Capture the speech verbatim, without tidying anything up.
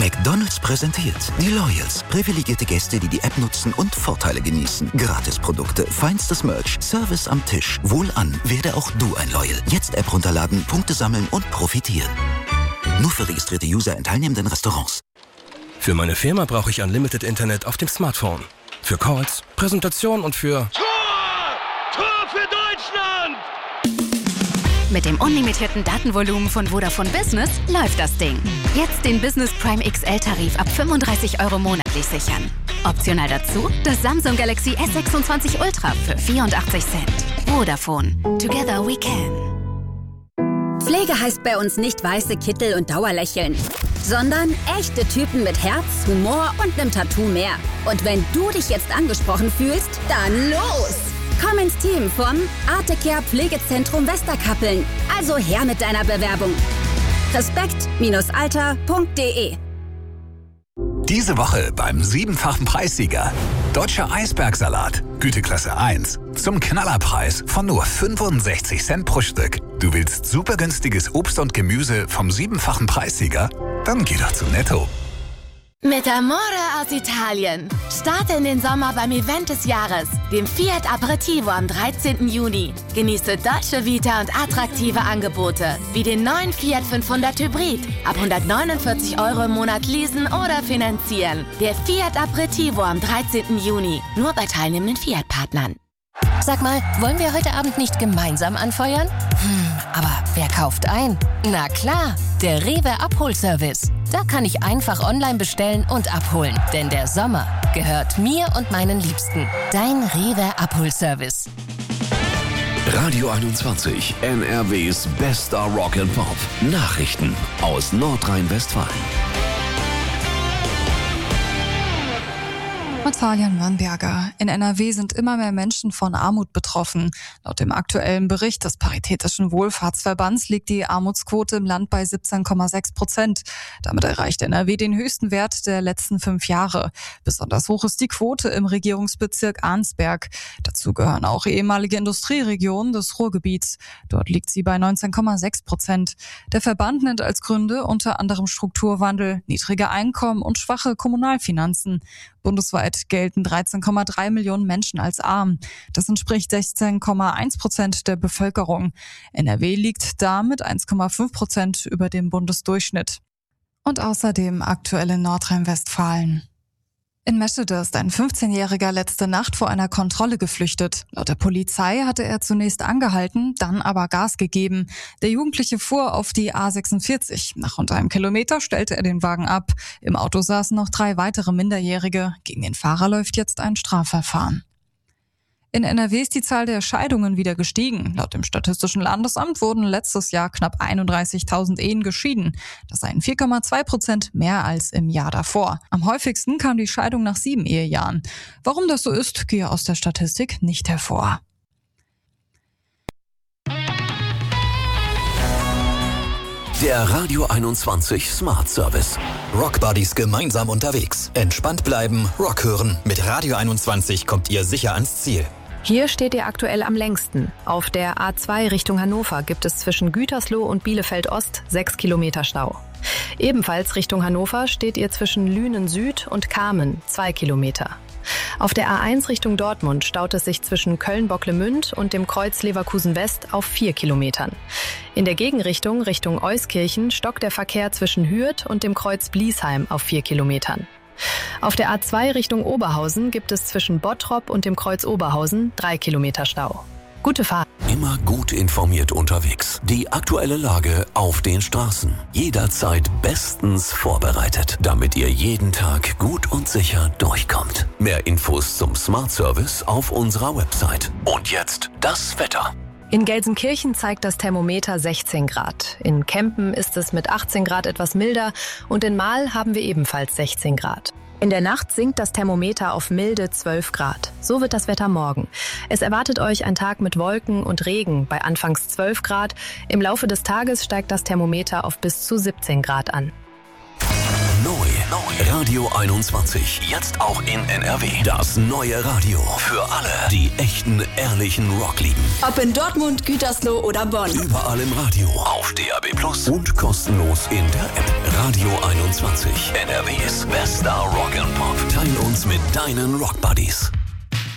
McDonald's präsentiert die Loyals. Privilegierte Gäste, die die App nutzen und Vorteile genießen. Gratisprodukte, feinstes Merch, Service am Tisch. Wohlan, werde auch du ein Loyal. Jetzt App runterladen, Punkte sammeln und profitieren. Nur für registrierte User in teilnehmenden Restaurants. Für meine Firma brauche ich Unlimited Internet auf dem Smartphone. Für Calls, Präsentation und für... Tor! Tor für Deutschland! Mit dem unlimitierten Datenvolumen von Vodafone Business läuft das Ding. Jetzt den Business Prime X L-Tarif ab fünfunddreißig Euro monatlich sichern. Optional dazu das Samsung Galaxy S sechsundzwanzig Ultra für vierundachtzig Cent. Vodafone. Together we can. Pflege heißt bei uns nicht weiße Kittel und Dauerlächeln, sondern echte Typen mit Herz, Humor und einem Tattoo mehr. Und wenn du dich jetzt angesprochen fühlst, dann los! Komm ins Team vom Artecare Pflegezentrum Westerkappeln. Also her mit deiner Bewerbung. respekt Alter punkt de. Diese Woche beim siebenfachen Preissieger. Deutscher Eisbergsalat, Güteklasse eins. Zum Knallerpreis von nur fünfundsechzig Cent pro Stück. Du willst super günstiges Obst und Gemüse vom siebenfachen Preissieger? Dann geh doch zu Netto. Mit Amore aus Italien. Starte in den Sommer beim Event des Jahres, dem Fiat Aperitivo am dreizehnten Juni. Genieße Dolce Vita und attraktive Angebote, wie den neuen Fiat fünfhundert Hybrid. Ab hundertneunundvierzig Euro im Monat leasen oder finanzieren. Der Fiat Aperitivo am dreizehnten Juni. Nur bei teilnehmenden Fiat-Partnern. Sag mal, wollen wir heute Abend nicht gemeinsam anfeuern? Hm, aber wer kauft ein? Na klar, der Rewe Abholservice. Da kann ich einfach online bestellen und abholen. Denn der Sommer gehört mir und meinen Liebsten. Dein Rewe Abholservice. Radio einundzwanzig, N R Ws bester Rock and Pop. Nachrichten aus Nordrhein-Westfalen. Natalia Nürnberger. In N R W sind immer mehr Menschen von Armut betroffen. Laut dem aktuellen Bericht des Paritätischen Wohlfahrtsverbands liegt die Armutsquote im Land bei siebzehn Komma sechs Prozent. Damit erreicht N R W den höchsten Wert der letzten fünf Jahre. Besonders hoch ist die Quote im Regierungsbezirk Arnsberg. Dazu gehören auch ehemalige Industrieregionen des Ruhrgebiets. Dort liegt sie bei neunzehn Komma sechs Prozent. Der Verband nennt als Gründe unter anderem Strukturwandel, niedrige Einkommen und schwache Kommunalfinanzen. Bundesweit gelten dreizehn Komma drei Millionen Menschen als arm. Das entspricht sechzehn Komma eins Prozent der Bevölkerung. N R W liegt damit eins Komma fünf Prozent über dem Bundesdurchschnitt. Und außerdem aktuell in Nordrhein-Westfalen. In Meschede ist ein fünfzehnjähriger letzte Nacht vor einer Kontrolle geflüchtet. Laut der Polizei hatte er zunächst angehalten, dann aber Gas gegeben. Der Jugendliche fuhr auf die A sechsundvierzig. Nach rund einem Kilometer stellte er den Wagen ab. Im Auto saßen noch drei weitere Minderjährige. Gegen den Fahrer läuft jetzt ein Strafverfahren. In N R W ist die Zahl der Scheidungen wieder gestiegen. Laut dem Statistischen Landesamt wurden letztes Jahr knapp einunddreißigtausend Ehen geschieden. Das seien vier Komma zwei Prozent mehr als im Jahr davor. Am häufigsten kam die Scheidung nach sieben Ehejahren. Warum das so ist, gehe aus der Statistik nicht hervor. Der Radio einundzwanzig Smart Service. Rockbuddies gemeinsam unterwegs. Entspannt bleiben, Rock hören. Mit Radio einundzwanzig kommt ihr sicher ans Ziel. Hier steht ihr aktuell am längsten. Auf der A zwei Richtung Hannover gibt es zwischen Gütersloh und Bielefeld Ost sechs Kilometer Stau. Ebenfalls Richtung Hannover steht ihr zwischen Lünen Süd und Kamen zwei Kilometer. Auf der A eins Richtung Dortmund staut es sich zwischen Köln-Bocklemünd und dem Kreuz Leverkusen West auf vier Kilometern. In der Gegenrichtung Richtung Euskirchen stockt der Verkehr zwischen Hürth und dem Kreuz Bliesheim auf vier Kilometern. Auf der A zwei Richtung Oberhausen gibt es zwischen Bottrop und dem Kreuz Oberhausen drei Kilometer Stau. Gute Fahrt. Immer gut informiert unterwegs. Die aktuelle Lage auf den Straßen. Jederzeit bestens vorbereitet, damit ihr jeden Tag gut und sicher durchkommt. Mehr Infos zum Smart Service auf unserer Website. Und jetzt das Wetter. In Gelsenkirchen zeigt das Thermometer sechzehn Grad. In Kempen ist es mit achtzehn Grad etwas milder und in Mahl haben wir ebenfalls sechzehn Grad. In der Nacht sinkt das Thermometer auf milde zwölf Grad. So wird das Wetter morgen. Es erwartet euch ein Tag mit Wolken und Regen bei anfangs zwölf Grad. Im Laufe des Tages steigt das Thermometer auf bis zu siebzehn Grad an. Neu, neu. Radio einundzwanzig. Jetzt auch in N R W. Das neue Radio. Für alle, die echten, ehrlichen Rock lieben. Ob in Dortmund, Gütersloh oder Bonn. Überall im Radio. Auf D A B Plus. Und kostenlos in der App. Radio einundzwanzig. N R Ws bester Rock and Pop. Teil uns mit deinen Rock Buddies.